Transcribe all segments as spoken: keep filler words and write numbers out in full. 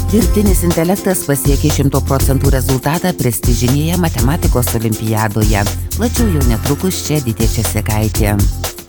Dirbtinis intelektas pasiekė šimto procentų rezultatą prestižinėje matematikos olimpiadoje. Plačiau jau netrukus čia Editė Česekaitė.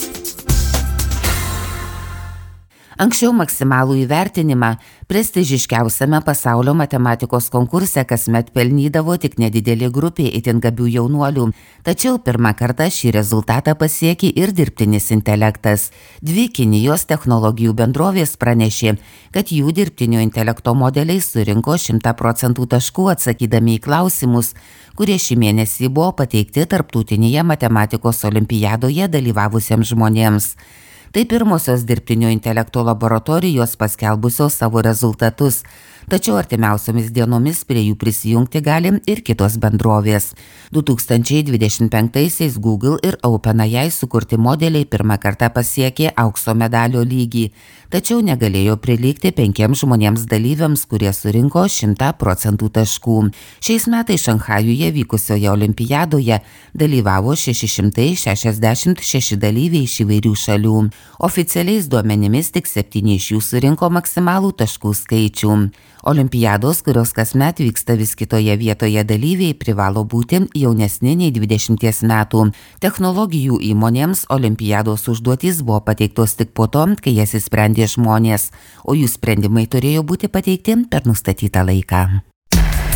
Anksčiau maksimalų įvertinimą prestižiškiausiame pasaulio matematikos konkurse kasmet pelnydavo tik nedidelė grupė itin gabių jaunuolių, tačiau pirmą kartą šį rezultatą pasiekė ir dirbtinis intelektas. Dvi Kinijos technologijų bendrovės pranešė, kad jų dirbtinio intelekto modeliai surinko šimtą procentų taškų atsakydami į klausimus, kurie šį mėnesį buvo pateikti tarptautinėje matematikos olimpiadoje dalyvavusiems žmonėms. Tai pirmosios dirbtinio intelekto laboratorijos paskelbusios savo rezultatus, tačiau artimiausiomis dienomis prie jų prisijungti gali ir kitos bendrovės. du tūkstančiai dvidešimt penktaisiais Google ir OpenAI sukurti modeliai pirmą kartą pasiekė aukso medalio lygį, tačiau negalėjo prilygti penkiems žmonėms dalyviams, kurie surinko šimtą procentų taškų. Šiais metais Šanchajuje vykusioje olimpiadoje dalyvavo šeši šimtai šešiasdešimt šeši dalyviai iš įvairių šalių. Oficialiais duomenimis tik septyni iš jų surinko maksimalų taškų skaičių. Olimpiados, kurios kasmet vyksta vis kitoje vietoje dalyviai, privalo būti jaunesni nei dvidešimties metų. Technologijų įmonėms olimpiados užduotys buvo pateiktos tik po to, kai jas įsprendė žmonės, o jų sprendimai turėjo būti pateikti per nustatytą laiką.